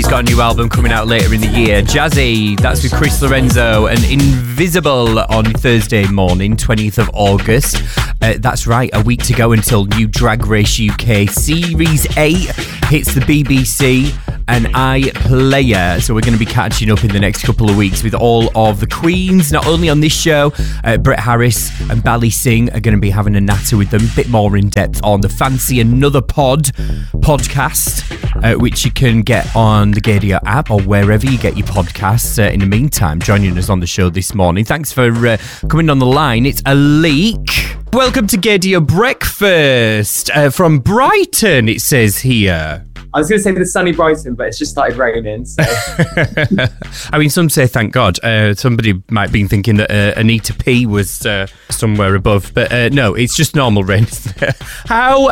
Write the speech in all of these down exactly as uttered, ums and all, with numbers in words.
got a new album coming out later in the year. Jazzy, that's with Chris Lorenzo, and Invisible on Thursday morning, twentieth of August. Uh, that's right, a week to go until new Drag Race U K Series eight hits the B B C and iPlayer. So we're going to be catching up in the next couple of weeks with all of the queens, not only on this show. uh, Brett Harris and Bally Singh are going to be having a natter with them, a bit more in depth on the Fancy Another Pod podcast, uh, which you can get on the Gadio app or wherever you get your podcasts. Uh, in the meantime, joining us on the show this morning, thanks for uh, coming on the line, it's Alik. Welcome to Gadio Breakfast uh, from Brighton, it says here. I was going to say the sunny Brighton, but it's just started raining. So. I mean, some say thank God. Uh, somebody might be thinking that uh, Anita P was uh, somewhere above, but uh, no, it's just normal rain. How?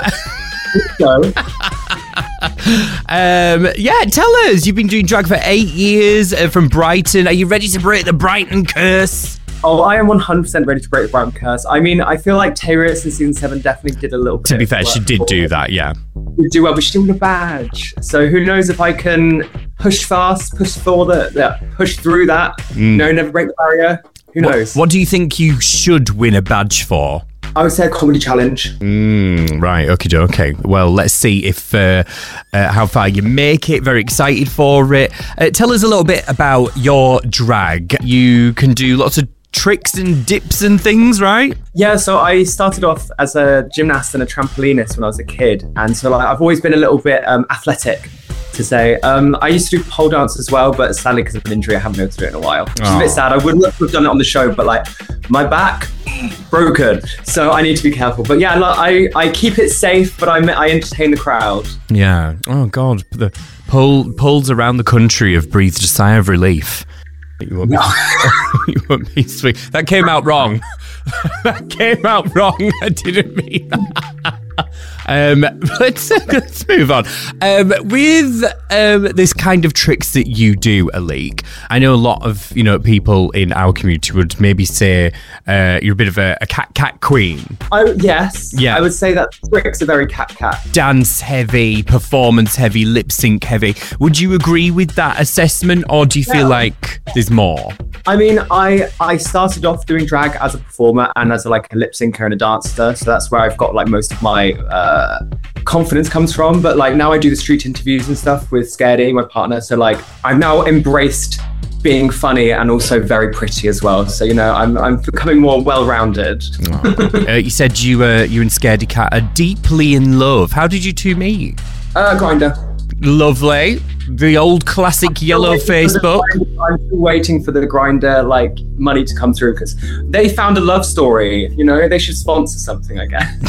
um, yeah, tell us. You've been doing drag for eight years uh, from Brighton. Are you ready to break the Brighton curse? Oh, I am one hundred percent ready to break the Brighton curse. I mean, I feel like Taylor in season seven definitely did a little bit. To be fair, she did do that, yeah. She do well, but she didn't win a badge. So who knows if I can push fast, push for the, yeah, push through that. Mm. No, never break the barrier. Who knows? What, what do you think you should win a badge for? I would say a comedy challenge. Mm, right, okay, okay. Well, let's see if uh, uh, how far you make it. Very excited for it. Uh, tell us a little bit about your drag. You can do lots of tricks and dips and things, right? Yeah, so I started off as a gymnast and a trampolinist when I was a kid, and so like I've always been a little bit um, athletic, to say. Um, I used to do pole dance as well, but sadly because of an injury, I haven't been able to do it in a while. Which is a bit sad. I would love to have done it on the show, but like my back broken, so I need to be careful. But yeah, like, I I keep it safe, but I I entertain the crowd. Yeah. Oh God, the pole poles around the country have breathed a sigh of relief. You won't be, no. You won't be sweet. That came out wrong. That came out wrong. I didn't mean that. Um, let's let's move on. Um, with um, this kind of tricks that you do, Alik, I know a lot of you know people in our community would maybe say uh, you're a bit of a, a cat cat queen. Oh yes, yeah. I would say that tricks are very cat cat. Dance heavy, performance heavy, lip sync heavy. Would you agree with that assessment, or do you yeah. feel like there's more? I mean, I I started off doing drag as a performer and as a, like a lip syncer and a dancer, so that's where I've got like most of my uh, confidence comes from. But like now I do the street interviews and stuff with Scaredy, my partner. So like I've now embraced being funny and also very pretty as well. So you know I'm I'm becoming more well-rounded. Oh. uh, you said you uh, you and Scaredy Cat are deeply in love. How did you two meet? Uh, Grindr. Lovely. The old classic yellow Facebook. The, I'm still waiting for the Grindr like money to come through because they found a love story. You know, they should sponsor something, I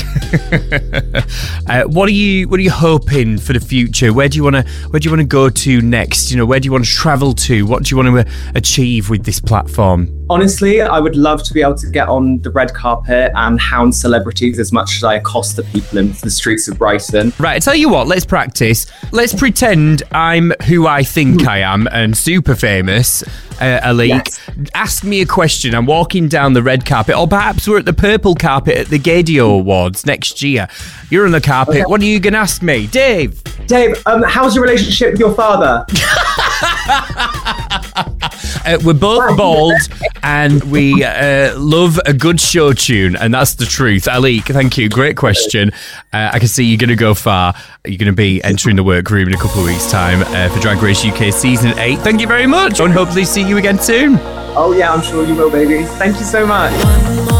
guess. uh, what are you What are you hoping for the future? Where do you want to Where do you want to go to next? You know, where do you want to travel to? What do you want to achieve with this platform? Honestly, I would love to be able to get on the red carpet and hound celebrities as much as I accost the people in the streets of Brighton. Right, I tell you what, let's practice. Let's pretend I'm who I think I am and super famous, uh, Alik. Yes. Ask me a question. I'm walking down the red carpet, or perhaps we're at the purple carpet at the Gadio Awards next year. You're on the carpet. Okay. What are you going to ask me? Dave. Dave, um, how's your relationship with your father? Uh, we're both bald and we uh, love a good show tune, and that's the truth. Alik, thank you. Great question. Uh, I can see you're going to go far. You're going to be entering the workroom in a couple of weeks' time uh, for Drag Race U K Season eight. Thank you very much, and hopefully see you again soon. Oh, yeah, I'm sure you will, baby. Thank you so much.